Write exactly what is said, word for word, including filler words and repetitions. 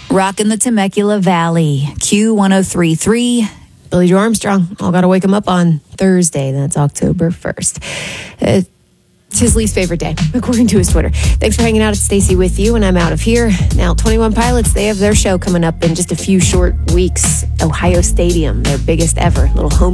Rockin' the Temecula Valley, Q one oh three point three. Billy Joe Armstrong. All got to wake him up on Thursday. That's October first. Uh, it's his least favorite day, according to his Twitter. Thanks for hanging out. It's Stacey with you, and I'm out of here. Now, twenty-one Pilots, they have their show coming up in just a few short weeks. Ohio Stadium, their biggest ever. Little home